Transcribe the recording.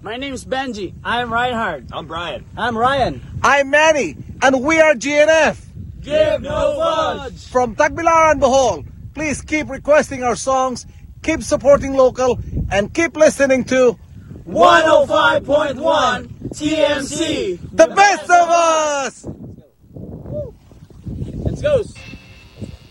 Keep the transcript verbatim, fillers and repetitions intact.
My name's Benji. I'm Reinhard. I'm Brian. I'm Ryan. I'm Manny, and we are G N F. Give no fudge! From Tagbilaran, Bohol. Please keep requesting our songs, keep supporting local, and keep listening to one oh five point one T M C. The best of us! Let's go.